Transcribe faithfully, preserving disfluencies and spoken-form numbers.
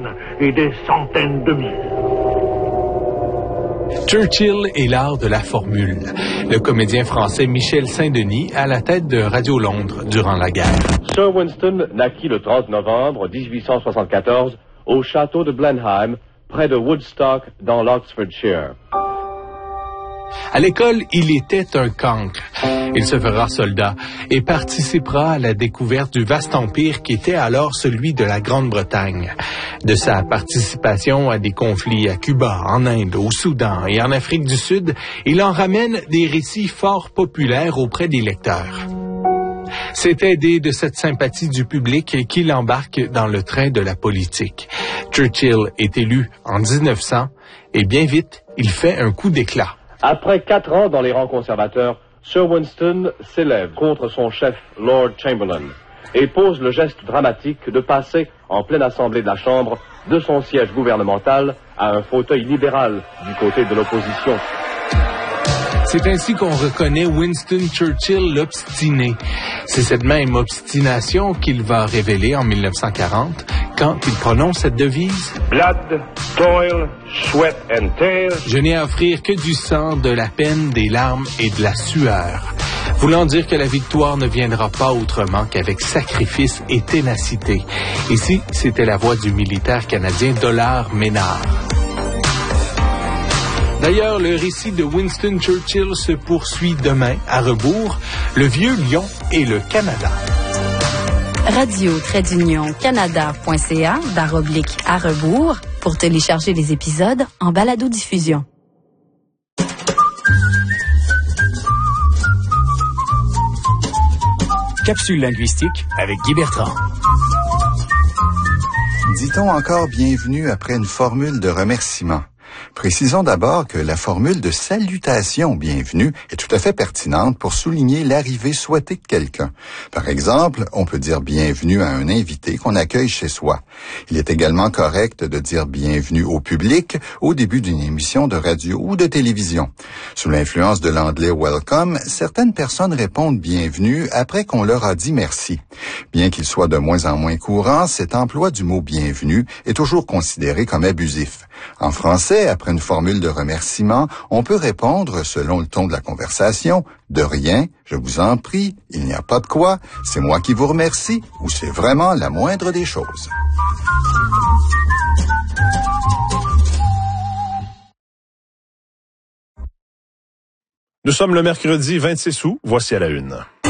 dizaines et des centaines de mille. Churchill et l'art de la formule. Le comédien français Michel Saint-Denis à la tête de Radio Londres durant la guerre. Sir Winston naquit le trente novembre dix-huit cent soixante-quatorze au château de Blenheim, près de Woodstock, dans l'Oxfordshire. À l'école, il était un cancre. Il se fera soldat et participera à la découverte du vaste empire qui était alors celui de la Grande-Bretagne. De sa participation à des conflits à Cuba, en Inde, au Soudan et en Afrique du Sud, il en ramène des récits fort populaires auprès des lecteurs. C'est aidé de cette sympathie du public qu'il embarque dans le train de la politique. Churchill est élu en dix-neuf cents et bien vite, il fait un coup d'éclat. Après quatre ans dans les rangs conservateurs, Sir Winston s'élève contre son chef, Lord Chamberlain, et pose le geste dramatique de passer, en pleine assemblée de la Chambre, de son siège gouvernemental à un fauteuil libéral du côté de l'opposition. C'est ainsi qu'on reconnaît Winston Churchill l'obstiné. C'est cette même obstination qu'il va révéler en mille neuf cent quarante quand il prononce cette devise. Blood, toil, sweat and tears. Je n'ai à offrir que du sang, de la peine, des larmes et de la sueur. Voulant dire que la victoire ne viendra pas autrement qu'avec sacrifice et ténacité. Ici, c'était la voix du militaire canadien Dollard Ménard. D'ailleurs, le récit de Winston Churchill se poursuit demain à rebours, le Vieux Lion et le Canada. radio-canada.ca barre oblique à rebours pour télécharger les épisodes en balado-diffusion. Capsule linguistique avec Guy Bertrand. Dit-on encore bienvenue après une formule de remerciement? Précisons d'abord que la formule de salutation bienvenue est tout à fait pertinente pour souligner l'arrivée souhaitée de quelqu'un. Par exemple, on peut dire bienvenue à un invité qu'on accueille chez soi. Il est également correct de dire bienvenue au public au début d'une émission de radio ou de télévision. Sous l'influence de l'anglais welcome, certaines personnes répondent bienvenue après qu'on leur a dit merci. Bien qu'il soit de moins en moins courant, cet emploi du mot bienvenue est toujours considéré comme abusif. En français, après une formule de remerciement, on peut répondre, selon le ton de la conversation, « De rien, je vous en prie, il n'y a pas de quoi, c'est moi qui vous remercie » ou « C'est vraiment la moindre des choses ». Nous sommes le mercredi vingt-six août, voici à la une.